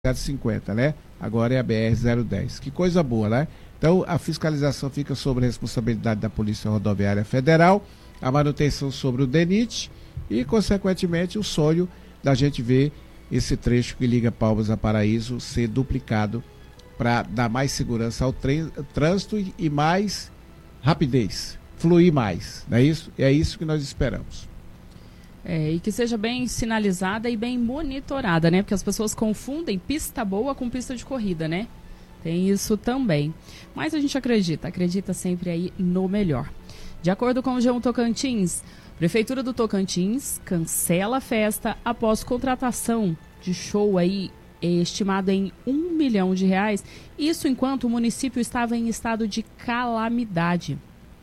50, né? Agora é a BR-010. Que coisa boa, né? Então, a fiscalização fica sob a responsabilidade da Polícia Rodoviária Federal, a manutenção sobre o DENIT e, consequentemente, o sonho da gente ver esse trecho que liga Palmas a Paraíso ser duplicado para dar mais segurança ao trânsito e mais rapidez, fluir mais, não é isso? É isso que nós esperamos. E que seja bem sinalizada e bem monitorada, né? Porque as pessoas confundem pista boa com pista de corrida, né? Tem isso também. Mas a gente acredita sempre aí no melhor. De acordo com o G1 Tocantins, Prefeitura do Tocantins cancela a festa após contratação de show aí estimado em R$ 1 milhão. Isso enquanto o município estava em estado de calamidade.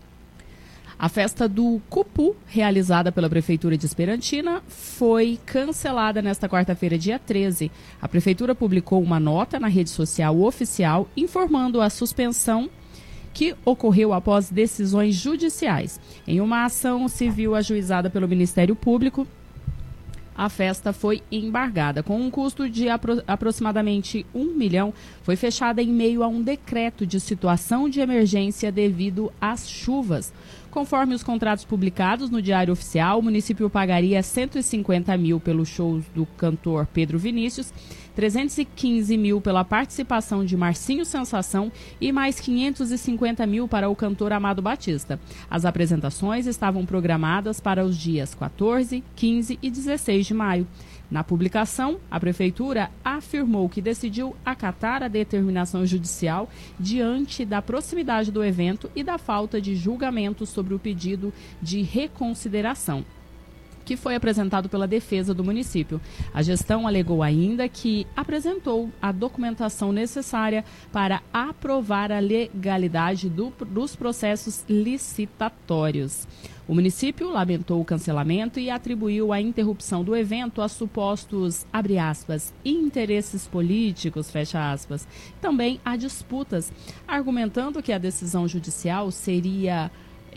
A festa do Cupu, realizada pela Prefeitura de Esperantina, foi cancelada nesta quarta-feira, dia 13. A Prefeitura publicou uma nota na rede social oficial informando a suspensão que ocorreu após decisões judiciais. Em uma ação civil ajuizada pelo Ministério Público, a festa foi embargada. Com um custo de aproximadamente R$ 1 milhão, foi fechada em meio a um decreto de situação de emergência devido às chuvas. Conforme os contratos publicados no Diário Oficial, o município pagaria R$ 150 mil pelos shows do cantor Pedro Vinícius, R$ 315 mil pela participação de Marcinho Sensação e mais R$ 550 mil para o cantor Amado Batista. As apresentações estavam programadas para os dias 14, 15 e 16 de maio. Na publicação, a Prefeitura afirmou que decidiu acatar a determinação judicial diante da proximidade do evento e da falta de julgamento sobre o pedido de reconsideração, que foi apresentado pela defesa do município. A gestão alegou ainda que apresentou a documentação necessária para aprovar a legalidade dos processos licitatórios. O município lamentou o cancelamento e atribuiu a interrupção do evento a supostos, abre aspas, interesses políticos, fecha aspas, também a disputas, argumentando que a decisão judicial seria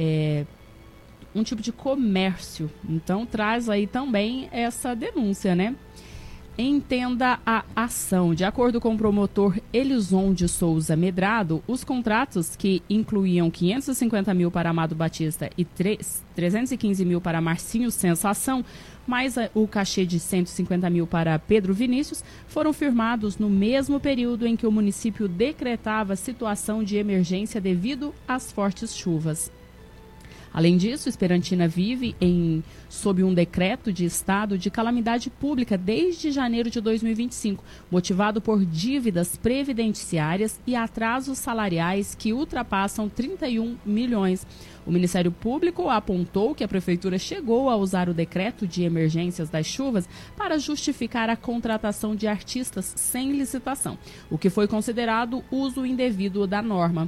um tipo de comércio. Então, traz aí também essa denúncia, né? Entenda a ação. De acordo com o promotor Elison de Souza Medrado, os contratos que incluíam 550 mil para Amado Batista e 315 mil para Marcinho Sensação, mais o cachê de 150 mil para Pedro Vinícius, foram firmados no mesmo período em que o município decretava situação de emergência devido às fortes chuvas. Além disso, Esperantina vive sob um decreto de estado de calamidade pública desde janeiro de 2025, motivado por dívidas previdenciárias e atrasos salariais que ultrapassam 31 milhões. O Ministério Público apontou que a Prefeitura chegou a usar o decreto de emergências das chuvas para justificar a contratação de artistas sem licitação, o que foi considerado uso indevido da norma.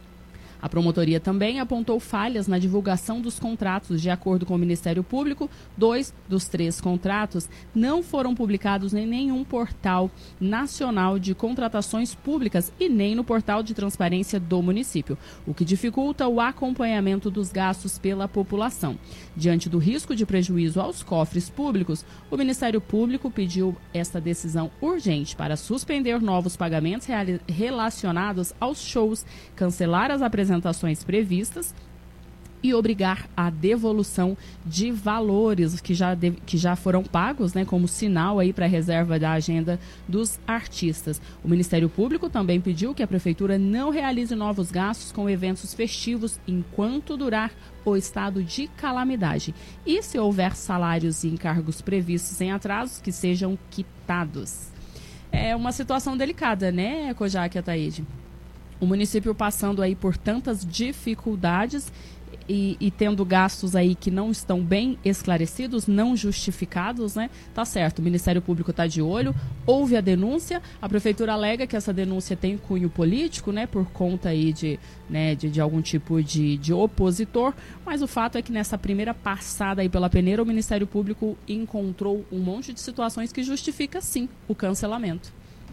A promotoria também apontou falhas na divulgação dos contratos. De acordo com o Ministério Público, 2 dos 3 contratos não foram publicados em nenhum portal nacional de contratações públicas e nem no portal de transparência do município, o que dificulta o acompanhamento dos gastos pela população. Diante do risco de prejuízo aos cofres públicos, o Ministério Público pediu esta decisão urgente para suspender novos pagamentos relacionados aos shows, cancelar as apresentações previstas e obrigar a devolução de valores que já foram pagos, né, como sinal aí para a reserva da agenda dos artistas. O Ministério Público também pediu que a Prefeitura não realize novos gastos com eventos festivos enquanto durar o estado de calamidade. E se houver salários e encargos previstos em atrasos, que sejam quitados. É uma situação delicada, né, Kojak e Ataíde? O município passando aí por tantas dificuldades e tendo gastos aí que não estão bem esclarecidos, não justificados, né? Tá certo, o Ministério Público está de olho, houve a denúncia, a Prefeitura alega que essa denúncia tem cunho político, né? Por conta aí de algum tipo de opositor, mas o fato é que nessa primeira passada aí pela peneira, o Ministério Público encontrou um monte de situações que justifica, sim, o cancelamento.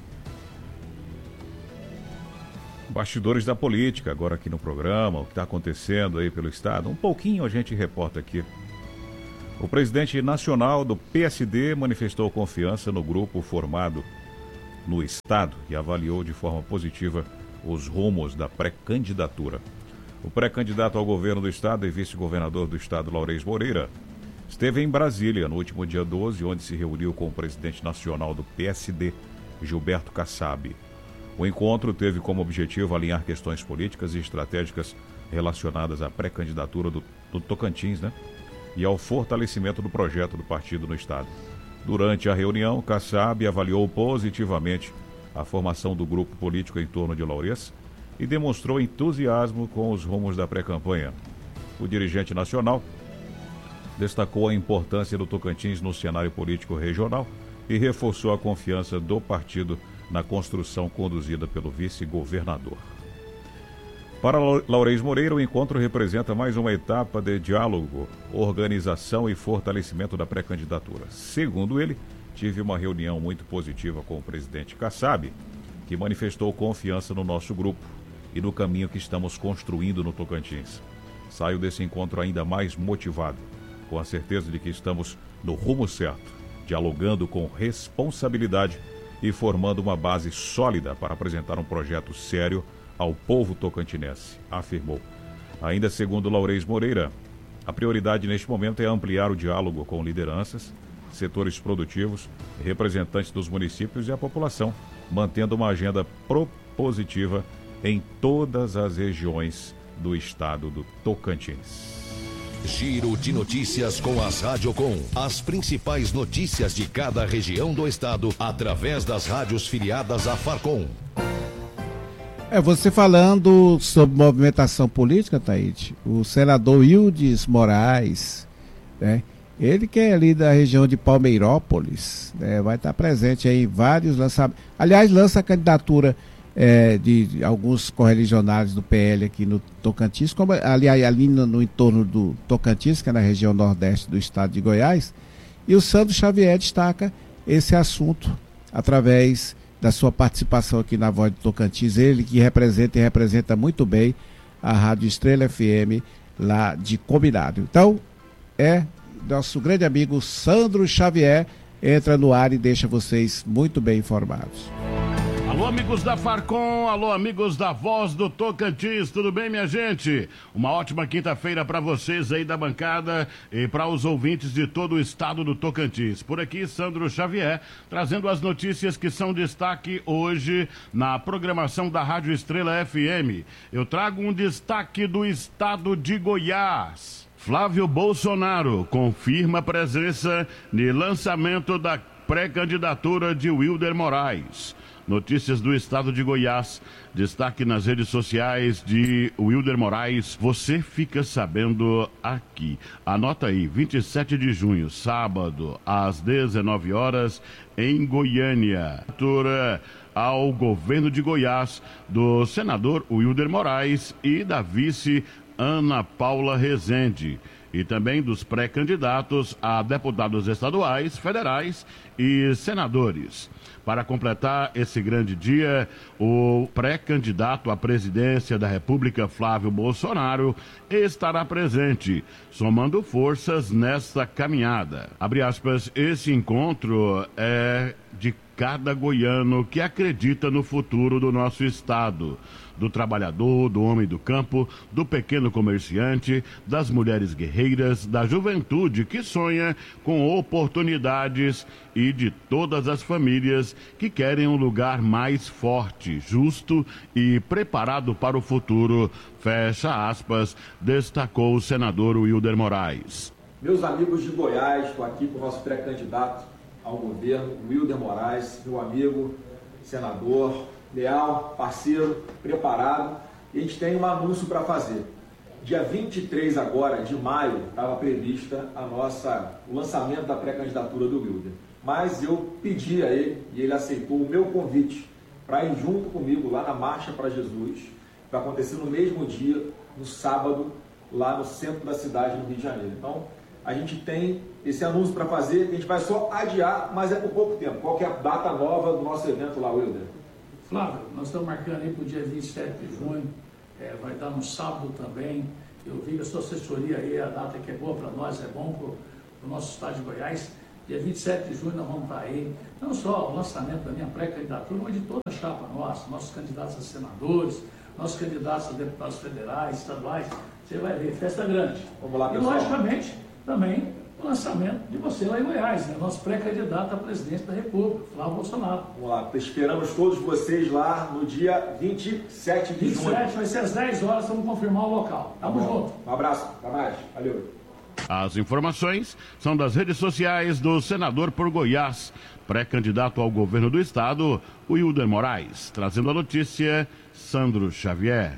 Bastidores da política, agora aqui no programa, o que está acontecendo aí pelo Estado. Um pouquinho a gente reporta aqui. O presidente nacional do PSD manifestou confiança no grupo formado no Estado e avaliou de forma positiva os rumos da pré-candidatura. O pré-candidato ao governo do Estado e vice-governador do Estado, Laurez Moreira, esteve em Brasília no último dia 12, onde se reuniu com o presidente nacional do PSD, Gilberto Kassab. O encontro teve como objetivo alinhar questões políticas e estratégicas relacionadas à pré-candidatura do Tocantins, e ao fortalecimento do projeto do partido no Estado. Durante a reunião, Kassab avaliou positivamente a formação do grupo político em torno de Laurez e demonstrou entusiasmo com os rumos da pré-campanha. O dirigente nacional destacou a importância do Tocantins no cenário político regional e reforçou a confiança do partido na construção conduzida pelo vice-governador. Para Laurez Moreira, o encontro representa mais uma etapa de diálogo, organização e fortalecimento da pré-candidatura. Segundo ele, tive uma reunião muito positiva com o presidente Kassab, que manifestou confiança no nosso grupo e no caminho que estamos construindo no Tocantins. Saio desse encontro ainda mais motivado, com a certeza de que estamos no rumo certo, dialogando com responsabilidade e formando uma base sólida para apresentar um projeto sério ao povo tocantinense, afirmou. Ainda segundo Laurez Moreira, a prioridade neste momento é ampliar o diálogo com lideranças, setores produtivos, representantes dos municípios e a população, mantendo uma agenda propositiva em todas as regiões do estado do Tocantins. Giro de notícias com as Radiocom. As principais notícias de cada região do estado através das rádios filiadas à Farcom. Você falando sobre movimentação política, Taíde, o senador Ildes Moraes, ele que é ali da região de Palmeirópolis, vai estar presente aí em vários lançamentos. Aliás, lança a candidatura de alguns correligionários do PL aqui no Tocantins, como ali no entorno do Tocantins, que é na região nordeste do estado de Goiás, e o Sandro Xavier destaca esse assunto através da sua participação aqui na Voz do Tocantins, ele que representa muito bem a Rádio Estrela FM lá de Combinado. Então, nosso grande amigo Sandro Xavier entra no ar e deixa vocês muito bem informados. Alô, amigos da Farcom, alô, amigos da Voz do Tocantins, tudo bem, minha gente? Uma ótima quinta-feira para vocês aí da bancada e para os ouvintes de todo o estado do Tocantins. Por aqui, Sandro Xavier, trazendo as notícias que são destaque hoje na programação da Rádio Estrela FM. Eu trago um destaque do estado de Goiás. Flávio Bolsonaro confirma a presença no lançamento da pré-candidatura de Wilder Moraes. Notícias do estado de Goiás, destaque nas redes sociais de Wilder Moraes, você fica sabendo aqui. Anota aí, 27 de junho, sábado, às 19 horas, em Goiânia. Ao governo de Goiás, do senador Wilder Moraes e da vice Ana Paula Rezende. E também dos pré-candidatos a deputados estaduais, federais e senadores. Para completar esse grande dia, o pré-candidato à presidência da República, Flávio Bolsonaro, estará presente, somando forças nesta caminhada. Abre aspas, esse encontro é de cada goiano que acredita no futuro do nosso estado, do trabalhador, do homem do campo, do pequeno comerciante, das mulheres guerreiras, da juventude que sonha com oportunidades e de todas as famílias que querem um lugar mais forte, justo e preparado para o futuro, fecha aspas, destacou o senador Wilder Moraes. Meus amigos de Goiás, estou aqui com o nosso pré-candidato ao governo, Wilder Moraes, meu amigo, senador, leal, parceiro, preparado. E a gente tem um anúncio para fazer. Dia 23 agora de maio estava prevista o lançamento da pré-candidatura do Wilder. Mas eu pedi a ele e ele aceitou o meu convite para ir junto comigo lá na Marcha para Jesus. Vai acontecer no mesmo dia, no sábado, lá no centro da cidade, no Rio de Janeiro. Então, a gente tem esse anúncio para fazer, a gente vai só adiar, mas é por pouco tempo. Qual que é a data nova do nosso evento lá, Wilder? Flávio, nós estamos marcando aí para o dia 27 de junho, vai dar no sábado também. Eu vi que a sua assessoria aí, a data que é boa para nós, é bom para o nosso estado de Goiás. Dia 27 de junho nós vamos estar aí, não só o lançamento da minha pré-candidatura, mas de toda a chapa nossa, nossos candidatos a senadores, nossos candidatos a deputados federais, estaduais. Você vai ver, festa grande. Vamos lá, pessoal. E, logicamente, também o lançamento de você lá em Goiás, né? Nosso pré-candidato à presidência da República, Flávio Bolsonaro. Vamos lá, esperamos todos vocês lá no dia 27 de junho. 27, vai ser às 10 horas, vamos confirmar o local. Tamo junto. Um abraço, até mais. Valeu. As informações são das redes sociais do senador por Goiás, pré-candidato ao governo do estado, Wilder Moraes. Trazendo a notícia, Sandro Xavier.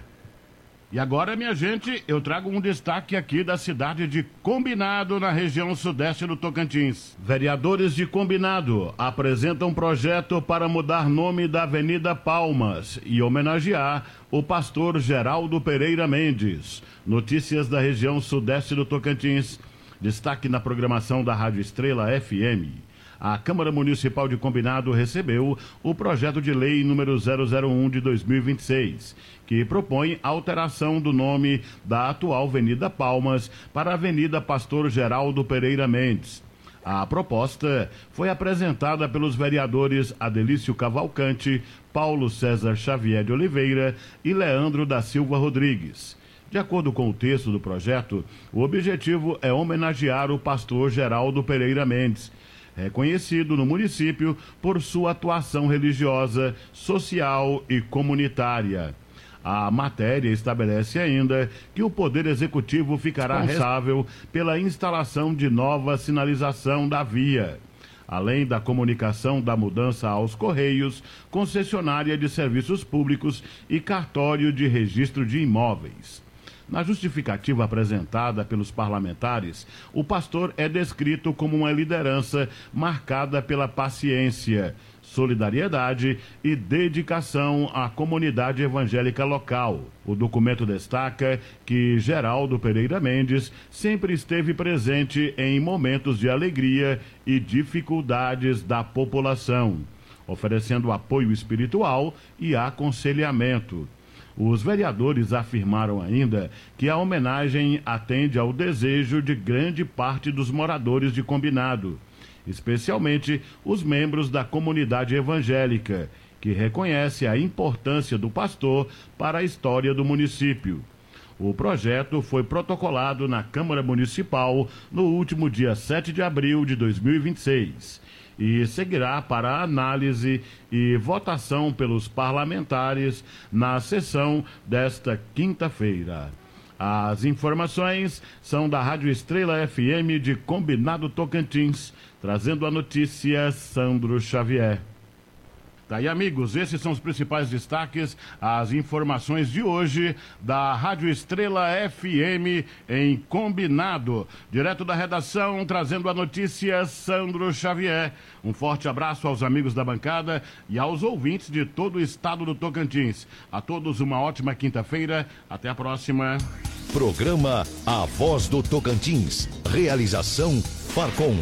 E agora, minha gente, eu trago um destaque aqui da cidade de Combinado, na região sudeste do Tocantins. Vereadores de Combinado apresentam um projeto para mudar nome da Avenida Palmas e homenagear o pastor Geraldo Pereira Mendes. Notícias da região sudeste do Tocantins. Destaque na programação da Rádio Estrela FM. A Câmara Municipal de Combinado recebeu o projeto de lei número 001 de 2026, que propõe a alteração do nome da atual Avenida Palmas para a Avenida Pastor Geraldo Pereira Mendes. A proposta foi apresentada pelos vereadores Adelício Cavalcante, Paulo César Xavier de Oliveira e Leandro da Silva Rodrigues. De acordo com o texto do projeto, o objetivo é homenagear o pastor Geraldo Pereira Mendes, reconhecido no município por sua atuação religiosa, social e comunitária. A matéria estabelece ainda que o Poder Executivo ficará responsável pela instalação de nova sinalização da via, além da comunicação da mudança aos Correios, concessionária de serviços públicos e cartório de registro de imóveis. Na justificativa apresentada pelos parlamentares, o pastor é descrito como uma liderança marcada pela paciência, solidariedade e dedicação à comunidade evangélica local. O documento destaca que Geraldo Pereira Mendes sempre esteve presente em momentos de alegria e dificuldades da população, oferecendo apoio espiritual e aconselhamento. Os vereadores afirmaram ainda que a homenagem atende ao desejo de grande parte dos moradores de Combinado, especialmente os membros da comunidade evangélica, que reconhece a importância do pastor para a história do município. O projeto foi protocolado na Câmara Municipal no último dia 7 de abril de 2026. E seguirá para análise e votação pelos parlamentares na sessão desta quinta-feira. As informações são da Rádio Estrela FM de Combinado Tocantins, trazendo a notícia Sandro Xavier. Tá aí, amigos, esses são os principais destaques, as informações de hoje da Rádio Estrela FM em Combinado. Direto da redação, trazendo a notícia, Sandro Xavier. Um forte abraço aos amigos da bancada e aos ouvintes de todo o estado do Tocantins. A todos uma ótima quinta-feira. Até a próxima. Programa A Voz do Tocantins. Realização Farcom.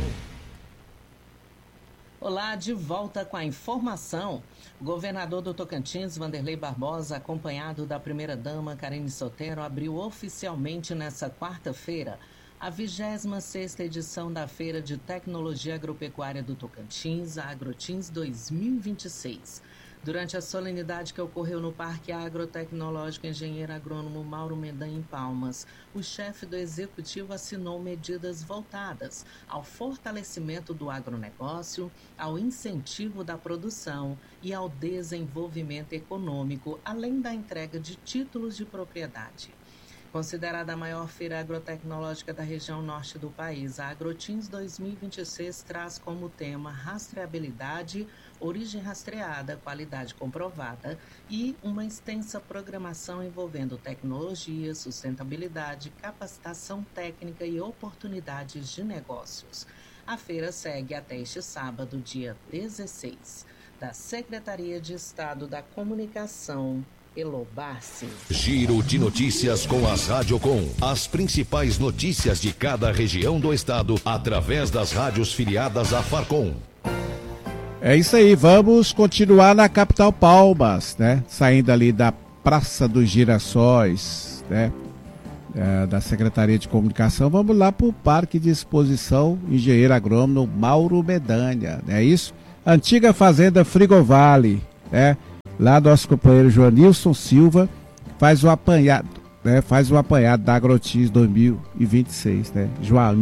Olá, de volta com a informação. O governador do Tocantins, Wanderlei Barbosa, acompanhado da primeira-dama, Karine Sotero, abriu oficialmente nesta quarta-feira a 26ª edição da Feira de Tecnologia Agropecuária do Tocantins, a Agrotins 2026. Durante a solenidade que ocorreu no Parque Agrotecnológico Engenheiro Agrônomo Mauro Mendanha, em Palmas, o chefe do executivo assinou medidas voltadas ao fortalecimento do agronegócio, ao incentivo da produção e ao desenvolvimento econômico, além da entrega de títulos de propriedade. Considerada a maior feira agrotecnológica da região norte do país, a Agrotins 2026 traz como tema rastreabilidade, origem rastreada, qualidade comprovada e uma extensa programação envolvendo tecnologia, sustentabilidade, capacitação técnica e oportunidades de negócios. A feira segue até este sábado, dia 16, da Secretaria de Estado da Comunicação, Elobarce. Giro de notícias com as Radiocom. As principais notícias de cada região do estado através das rádios filiadas à Farcom. É isso aí, vamos continuar na capital Palmas, né? Saindo ali da Praça dos Girassóis, né? da Secretaria de Comunicação. Vamos lá para o Parque de Exposição Engenheiro Agrônomo Mauro Medânia, não é isso? Antiga Fazenda Frigovale, né? Lá nosso companheiro Joanilson Silva faz o apanhado, né? Faz o apanhado da Agrotins 2026, né?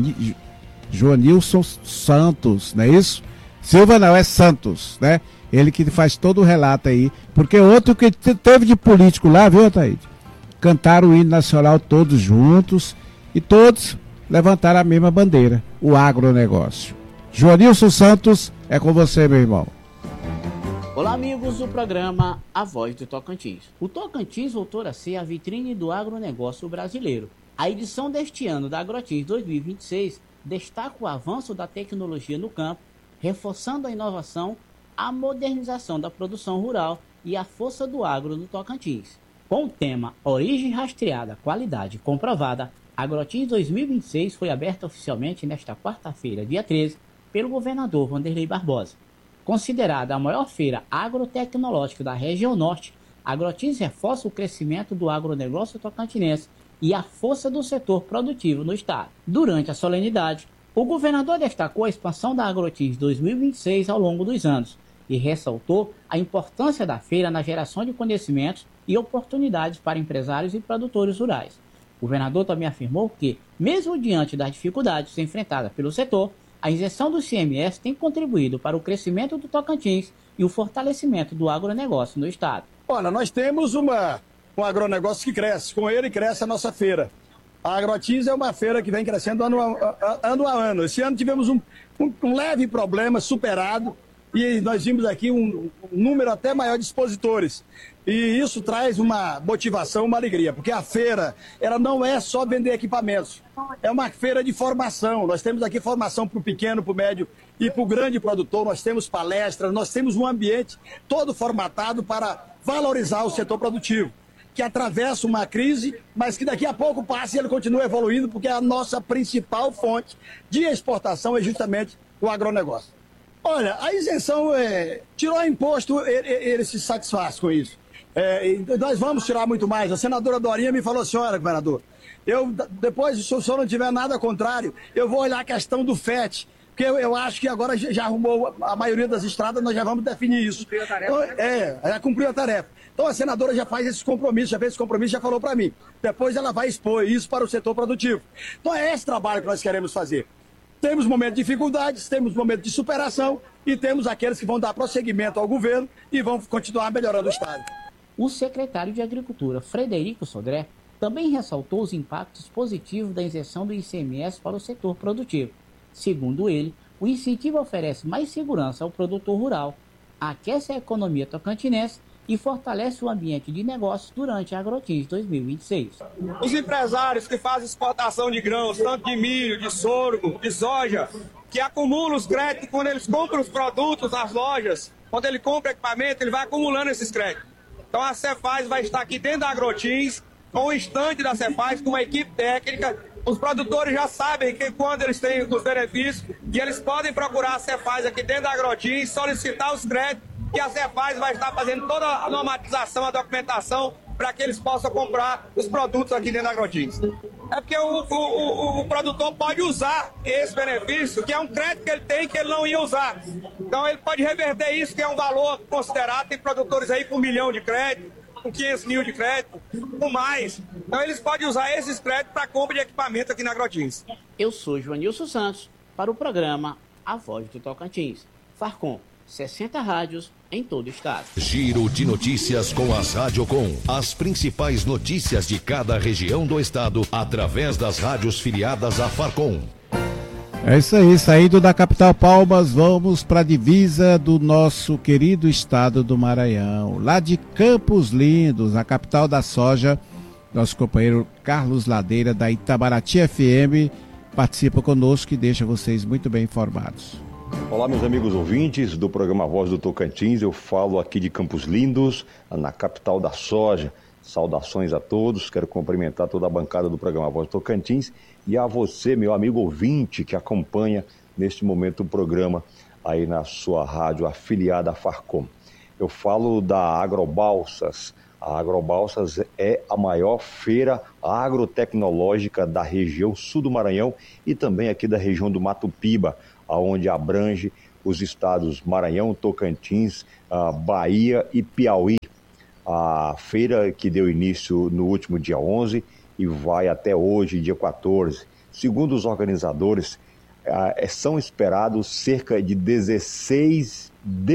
Joanilson Santos, não é isso? Silva não, é Santos, né? Ele que faz todo o relato aí, porque outro que teve de político lá, viu, Ataíde? Cantaram o hino nacional todos juntos e todos levantaram a mesma bandeira, o agronegócio. Joanilson Santos, é com você, meu irmão. Olá, amigos do programa A Voz do Tocantins. O Tocantins voltou a ser a vitrine do agronegócio brasileiro. A edição deste ano da Agrotins 2026 destaca o avanço da tecnologia no campo, reforçando a inovação, a modernização da produção rural e a força do agro no Tocantins. Com o tema Origem Rastreada, Qualidade Comprovada, a Agrotins 2026 foi aberta oficialmente nesta quarta-feira, dia 13, pelo governador Vanderlei Barbosa. Considerada a maior feira agrotecnológica da região norte, a Agrotins reforça o crescimento do agronegócio tocantinense e a força do setor produtivo no estado. Durante a solenidade, o governador destacou a expansão da Agrotins 2026 ao longo dos anos e ressaltou a importância da feira na geração de conhecimentos e oportunidades para empresários e produtores rurais. O governador também afirmou que, mesmo diante das dificuldades enfrentadas pelo setor, a isenção do ICMS tem contribuído para o crescimento do Tocantins e o fortalecimento do agronegócio no estado. Olha, nós temos um agronegócio que cresce, com ele cresce a nossa feira. A Agrotins é uma feira que vem crescendo ano a ano. Esse ano tivemos um leve problema superado e nós vimos aqui um número até maior de expositores. E isso traz uma motivação, uma alegria, porque a feira, ela não é só vender equipamentos, é uma feira de formação. Nós temos aqui formação para o pequeno, para o médio e para o grande produtor, nós temos palestras, nós temos um ambiente todo formatado para valorizar o setor produtivo, que atravessa uma crise, mas que daqui a pouco passa e ele continua evoluindo, porque a nossa principal fonte de exportação é justamente o agronegócio. Olha, a isenção tirou imposto, ele se satisfaz com isso. Nós vamos tirar muito mais. A senadora Dorinha me falou assim: olha, governador, depois, se o senhor não tiver nada contrário, eu vou olhar a questão do FET, porque eu acho que agora já arrumou a maioria das estradas, nós já vamos definir isso. Cumpriu a tarefa? Então, já cumpriu a tarefa. Então a senadora já faz esse compromisso, já fez esse compromisso, já falou para mim. Depois ela vai expor isso para o setor produtivo. Então é esse trabalho que nós queremos fazer. Temos momentos de dificuldades, temos momentos de superação e temos aqueles que vão dar prosseguimento ao governo e vão continuar melhorando o estado. O secretário de Agricultura, Frederico Sodré, também ressaltou os impactos positivos da isenção do ICMS para o setor produtivo. Segundo ele, o incentivo oferece mais segurança ao produtor rural, aquece a economia tocantinense e fortalece o ambiente de negócios durante a Agrotins 2026. Os empresários que fazem exportação de grãos, tanto de milho, de sorgo, de soja, que acumulam os créditos quando eles compram os produtos nas lojas, quando ele compra equipamento, ele vai acumulando esses créditos. Então a Cefaz vai estar aqui dentro da Agrotins, com o estande da Cefaz, com uma equipe técnica. Os produtores já sabem que quando eles têm os benefícios, e eles podem procurar a Cefaz aqui dentro da Agrotins, solicitar os créditos, que a Cefaz vai estar fazendo toda a normatização, a documentação, para que eles possam comprar os produtos aqui dentro da Agrotins. É porque o produtor pode usar esse benefício, que é um crédito que ele tem que ele não ia usar. Então ele pode reverter isso, que é um valor considerado. Tem produtores aí com 1 milhão de crédito, com 500 mil de crédito, com mais. Então eles podem usar esses créditos para compra de equipamento aqui na Agrotins. Eu sou Joanilson Santos, para o programa A Voz do Tocantins. Farcom, 60 rádios em todo o estado. Giro de notícias com as Radiocom. As principais notícias de cada região do estado através das rádios filiadas à Farcom. É isso aí, saindo da capital Palmas, vamos para a divisa do nosso querido estado do Maranhão, lá de Campos Lindos, a capital da soja. Nosso companheiro Carlos Ladeira, da Itabaraty FM, participa conosco e deixa vocês muito bem informados. Olá, meus amigos ouvintes do programa Voz do Tocantins. Eu falo aqui de Campos Lindos, na capital da soja. Saudações a todos, quero cumprimentar toda a bancada do programa Voz do Tocantins e a você, meu amigo ouvinte, que acompanha neste momento o programa aí na sua rádio afiliada à Farcom. Eu falo da Agrobalsas, A Agrobalsas é a maior feira agrotecnológica da região sul do Maranhão e também aqui da região do Mato Piba, onde abrange os estados Maranhão, Tocantins, Bahia e Piauí. A feira que deu início no último dia 11 e vai até hoje, dia 14. Segundo os organizadores, são esperados cerca de 16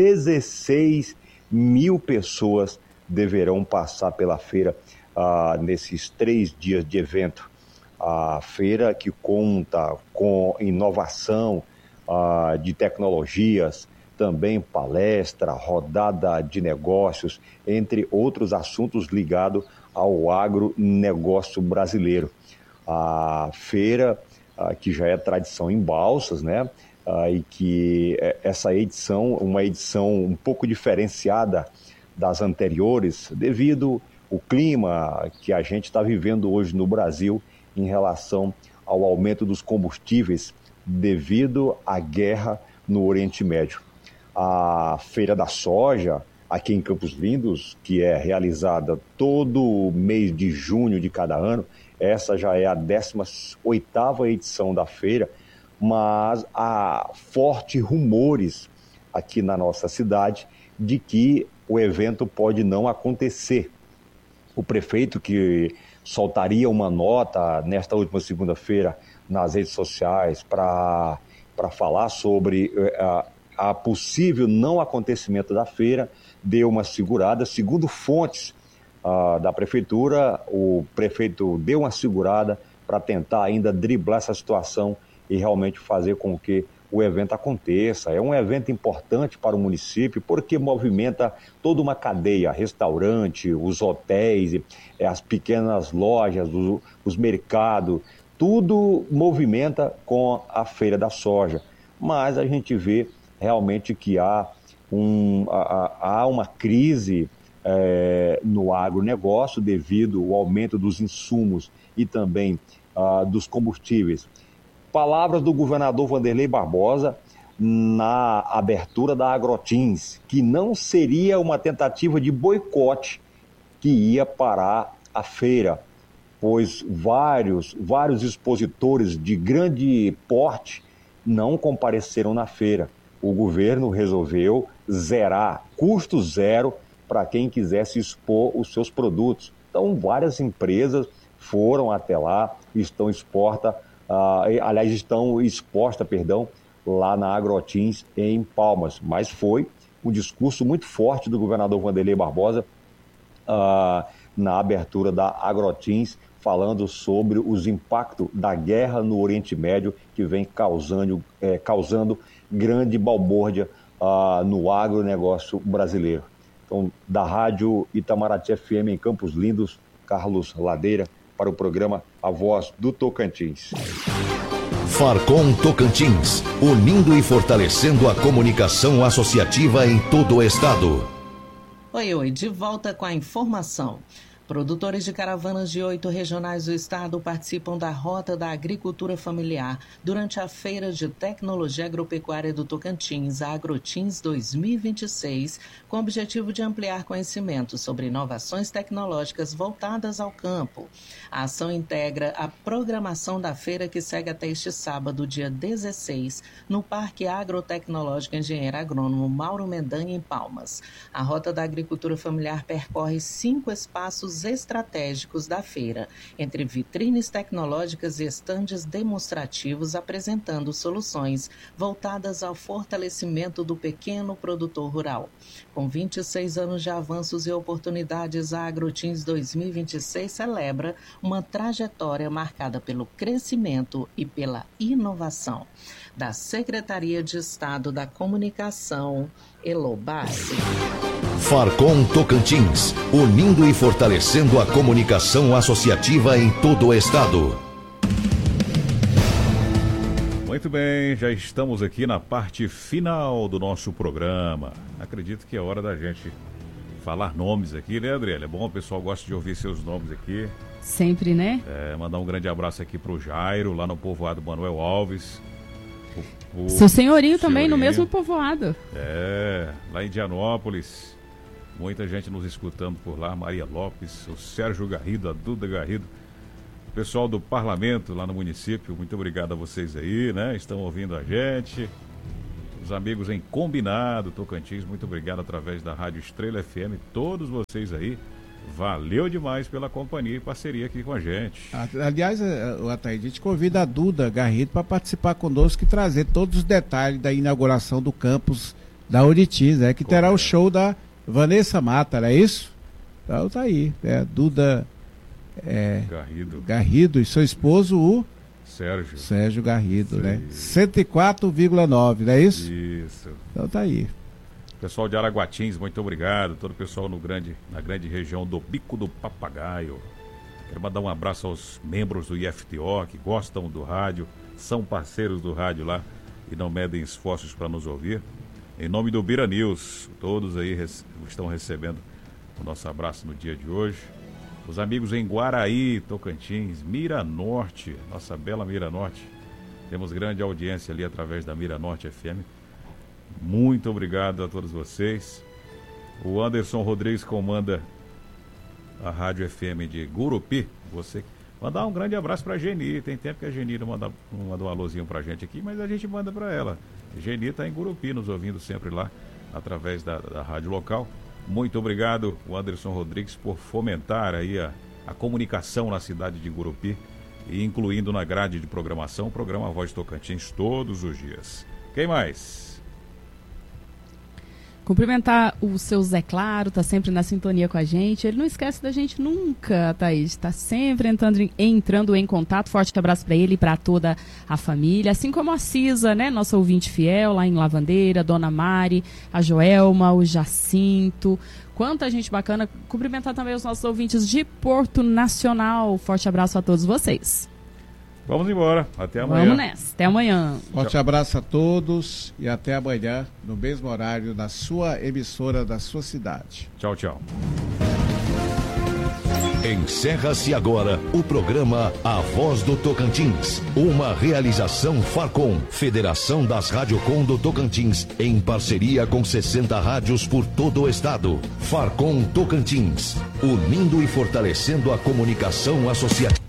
mil pessoas deverão passar pela feira nesses 3 dias de evento. A feira que conta com inovação de tecnologias, também palestra, rodada de negócios, entre outros assuntos ligados ao agronegócio brasileiro. A feira, que já é tradição em Balsas, né? E que essa edição, uma edição um pouco diferenciada das anteriores, devido ao clima que a gente está vivendo hoje no Brasil em relação ao aumento dos combustíveis devido à guerra no Oriente Médio. A Feira da Soja, aqui em Campos Lindos, que é realizada todo mês de junho de cada ano, essa já é a 18ª edição da feira, mas há fortes rumores aqui na nossa cidade de que o evento pode não acontecer. O prefeito, que soltaria uma nota nesta última segunda-feira nas redes sociais para falar sobre a possível não acontecimento da feira, deu uma segurada. Segundo fontes da prefeitura, o prefeito deu uma segurada para tentar ainda driblar essa situação e realmente fazer com que o evento aconteça. É um evento importante para o município porque movimenta toda uma cadeia, restaurante, os hotéis, as pequenas lojas, os mercados, tudo movimenta com a Feira da Soja. Mas a gente vê realmente que há uma crise no agronegócio devido ao aumento dos insumos e também dos combustíveis. Palavras do governador Wanderley Barbosa na abertura da Agrotins, que não seria uma tentativa de boicote que ia parar a feira, pois vários expositores de grande porte não compareceram na feira. O governo resolveu zerar, custo zero, para quem quisesse expor os seus produtos. Então, várias empresas foram até lá, estão expostas lá na Agrotins, em Palmas. Mas foi um discurso muito forte do governador Wanderley Barbosa na abertura da Agrotins, falando sobre os impactos da guerra no Oriente Médio, que vem causando grande balbúrdia no agronegócio brasileiro. Então, da Rádio Itamaraty FM em Campos Lindos, Carlos Ladeira, para o programa A Voz do Tocantins. Farcom Tocantins, unindo e fortalecendo a comunicação associativa em todo o estado. Oi, de volta com a informação. Produtores de caravanas de 8 regionais do estado participam da Rota da Agricultura Familiar durante a Feira de Tecnologia Agropecuária do Tocantins, a Agrotins 2026, com o objetivo de ampliar conhecimento sobre inovações tecnológicas voltadas ao campo. A ação integra a programação da feira, que segue até este sábado, dia 16, no Parque Agrotecnológico Engenheiro Agrônomo Mauro Mendanha, em Palmas. A Rota da Agricultura Familiar percorre 5 espaços estratégicos da feira, entre vitrines tecnológicas e estandes demonstrativos apresentando soluções voltadas ao fortalecimento do pequeno produtor rural. Com 26 anos de avanços e oportunidades, a Agrotins 2026 celebra uma trajetória marcada pelo crescimento e pela inovação. Da Secretaria de Estado da Comunicação, Elobassi. Farcom Tocantins, unindo e fortalecendo a comunicação associativa em todo o estado. Muito bem, já estamos aqui na parte final do nosso programa. Acredito que é hora da gente falar nomes aqui, né, Adriele? É bom, o pessoal gosta de ouvir seus nomes aqui. Sempre, né? Mandar um grande abraço aqui pro Jairo, lá no povoado Manuel Alves. Seu senhorinho também, no mesmo povoado. Lá em Indianópolis. Muita gente nos escutando por lá, Maria Lopes, o Sérgio Garrido, a Duda Garrido, o pessoal do parlamento lá no município, muito obrigado a vocês aí, né? Estão ouvindo a gente. Os amigos em Combinado, Tocantins, muito obrigado através da Rádio Estrela FM, todos vocês aí. Valeu demais pela companhia e parceria aqui com a gente. Aliás, Ataíde, a gente convida a Duda Garrido para participar conosco e trazer todos os detalhes da inauguração do campus da Oritis, que terá o show da Vanessa Mata, não é isso? Então tá aí, Duda Garrido e seu esposo, o Sérgio Garrido, né? 104,9, não é isso? Isso. Então tá aí. Pessoal de Araguatins, muito obrigado. Todo o pessoal na grande região do Bico do Papagaio. Quero mandar um abraço aos membros do IFTO que gostam do rádio, são parceiros do rádio lá e não medem esforços para nos ouvir. Em nome do Bira News, todos aí estão recebendo o nosso abraço no dia de hoje. Os amigos em Guaraí, Tocantins, Mira Norte, nossa bela Mira Norte. Temos grande audiência ali através da Mira Norte FM. Muito obrigado a todos vocês. O Anderson Rodrigues comanda a Rádio FM de Gurupi. Você mandar um grande abraço para a Geni. Tem tempo que a Geni não mandou um alôzinho para a gente aqui, mas a gente manda para ela. A Geni está em Gurupi, nos ouvindo sempre lá através da rádio local. Muito obrigado, o Anderson Rodrigues, por fomentar aí a comunicação na cidade de Gurupi e incluindo na grade de programação o programa Voz Tocantins todos os dias. Quem mais? Cumprimentar o seu Zé Claro, tá sempre na sintonia com a gente. Ele não esquece da gente nunca, Thaís. Tá sempre entrando em contato. Forte abraço para ele e para toda a família. Assim como a Cisa, né? Nossa ouvinte fiel lá em Lavandeira, Dona Mari, a Joelma, o Jacinto. Quanta gente bacana. Cumprimentar também os nossos ouvintes de Porto Nacional. Forte abraço a todos vocês. Vamos embora, até amanhã. Vamos nessa, até amanhã. Forte abraço a todos e até amanhã, no mesmo horário, na sua emissora da sua cidade. Tchau, tchau. Encerra-se agora o programa A Voz do Tocantins, uma realização Farcom, Federação das Radiocom do Tocantins, em parceria com 60 rádios por todo o estado. Farcom Tocantins, unindo e fortalecendo a comunicação associativa.